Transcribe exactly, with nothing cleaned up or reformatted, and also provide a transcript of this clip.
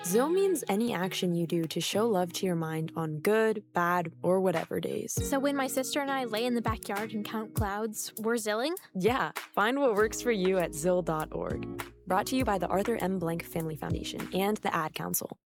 Zill means any action you do to show love to your mind on good, bad, or whatever days. So when my sister and I lay in the backyard and count clouds, we're zilling? Yeah, find what works for you at zill dot org. Brought to you by the Arthur M. Blank Family Foundation and the Ad Council.